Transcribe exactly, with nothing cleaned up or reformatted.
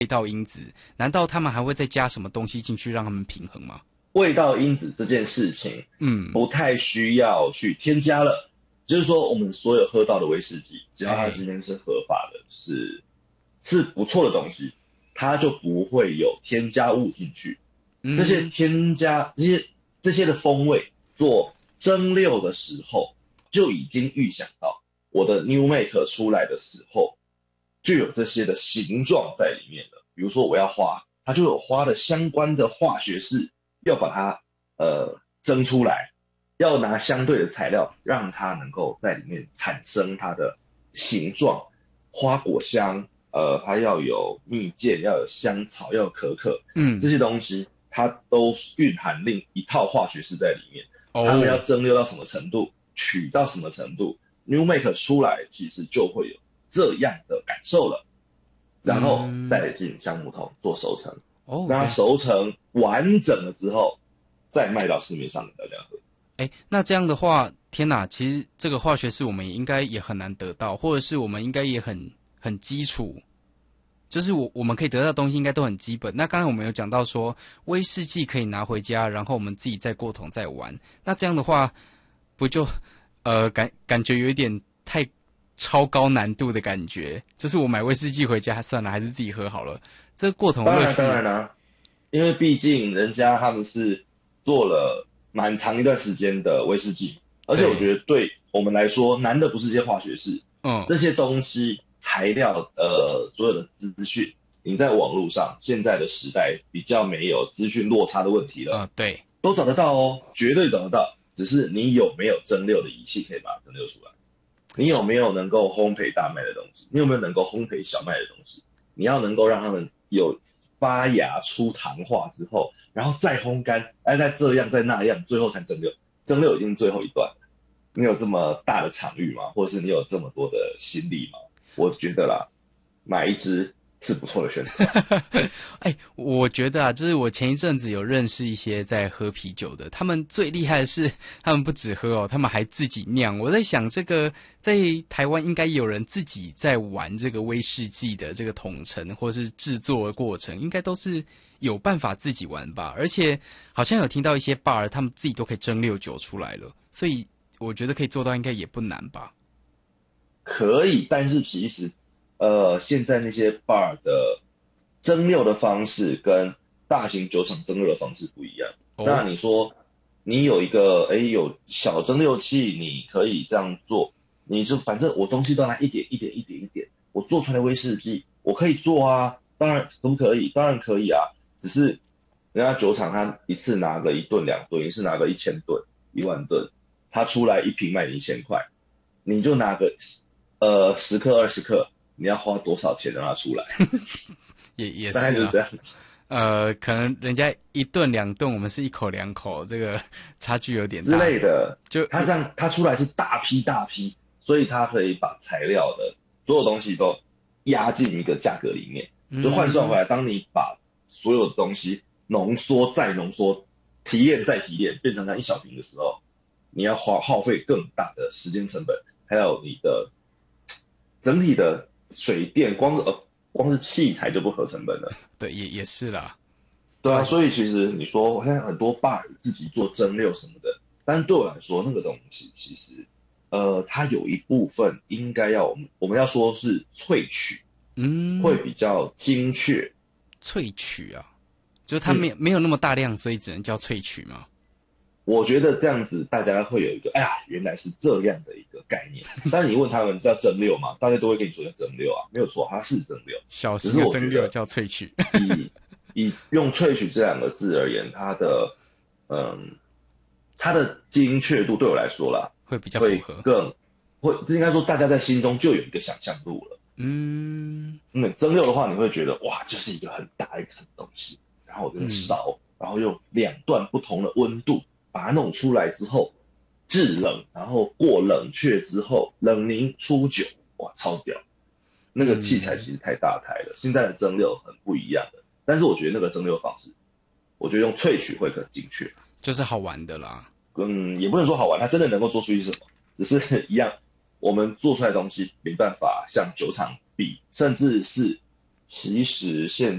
味道因子，难道他们还会再加什么东西进去让他们平衡吗？ 味道因子这件事情，嗯，不太需要去添加了。就是说，我们所有喝到的威士忌，只要它今天是合法的，是是不错的东西，它就不会有添加物进去。嗯、这些添加这些这些的风味，做蒸馏的时候就已经预想到，我的 New Make 出来的时候就有这些的形状在里面了。比如说我要花，它就有花的相关的化学式，要把它呃蒸出来，要拿相对的材料让它能够在里面产生它的形状，花果香，呃，它要有蜜饯，要有香草，要有可可，嗯，这些东西它都蕴含另一套化学式在里面。哦、它们要蒸馏到什么程度，取到什么程度 ，New Make 出来其实就会有这样的感受了，然后再进橡木桶做熟成。哦，让它熟成完整了之后，再卖到市面上给大家喝。 哎，那这样的话，天哪，其实这个化学式我们也应该也很难得到，或者是我们应该也很很基础，就是我我们可以得到的东西应该都很基本。那刚才我们有讲到说，威士忌可以拿回家，然后我们自己再过桶再玩。那这样的话，不就呃感感觉有一点太超高难度的感觉？就是我买威士忌回家算了，还是自己喝好了。这个过桶乐趣当然当然啦、啊，因为毕竟人家他们是做了蛮长一段时间的威士忌，而且我觉得对我们来说难的不是这些化学式，嗯，这些东西材料呃所有的资讯，你在网络上现在的时代比较没有资讯落差的问题了， 啊、嗯，对， 都找得到哦，绝对找得到，只是你有没有蒸馏的仪器可以把它蒸馏出来，你有没有能够烘焙大麦的东西，你有没有能够烘焙小麦的东西，你要能够让他们有发芽出糖化之后，然后再烘干，哎，再这样再那样，最后才蒸馏。蒸馏已经最后一段了。你有这么大的场域吗？或者是你有这么多的心力吗？我觉得啦，买一支是不错的选择。 哎，我觉得啊，就是我前一阵子有认识一些在喝啤酒的，他们最厉害的是，他们不只喝哦，他们还自己酿。我在想，这个在台湾应该有人自己在玩这个威士忌的这个统称或是制作的过程，应该都是有办法自己玩吧。而且好像有听到一些 bar 他们自己都可以蒸馏酒出来了，所以我觉得可以做到，应该也不难吧。 可以，但是其实。呃，现在那些 bar 的蒸馏的方式跟大型酒厂蒸馏的方式不一样。Oh. 那你说你有一个哎有小蒸馏器，你可以这样做，你就反正我东西都拿一点一点一点一点，我做出来的威士忌我可以做啊，当然可不可以？当然可以啊，只是人家酒厂他一次拿个一吨两吨，一次拿个一千吨一万吨，他出来一瓶卖你一千块，你就拿个呃十克二十克。你要花多少钱让它出来？ 也也是、啊， 大概就是这样。 呃，可能人家一顿两顿，我们是一口两口，这个差距有点大之类的。就它这样，它出来是大批大批，所以它可以把材料的所有东西都压进一个价格里面。就换算回来，当你把所有的东西浓缩再浓缩、提炼再提炼，变成它一小瓶的时候，你要花耗费更大的时间成本，还有你的整体的。水电光是呃光是器材就不合成本了， 对，也也是啦， 对啊，所以其实你说我现在很多 bar 自己做蒸馏什么的，但是对我来说那个东西其实，呃，它有一部分应该要我们我们要说是萃取，嗯，会比较精确。 萃取啊，就是它没有、嗯、没有那么大量，所以只能叫萃取吗？ 我觉得这样子大家会有一个，哎呀，原来是这样的一个概念。但是你问他们叫蒸馏嘛，大家都会跟你说叫蒸馏啊，没有错，它是蒸馏。 小型的蒸馏叫萃取。 以以用萃取这两个字而言，它的嗯，它的精确度对我来说啦， 会比较符合， 会更会应该说大家在心中就有一个想象度了。嗯，那蒸馏的话，你会觉得哇，就是一个很大一层东西，然后我这个烧，嗯、然后用两段不同的温度。把它弄出来之后，制冷，然后过冷却之后，冷凝出酒，哇，超屌！那个器材其实太大台了，嗯、现在的蒸馏很不一样的。但是我觉得那个蒸馏方式，我觉得用萃取会更精确， 就是好玩的啦。 嗯，也不能说好玩，它真的能够做出去什么，只是一样，我们做出来的东西没办法像酒厂比，甚至是其实现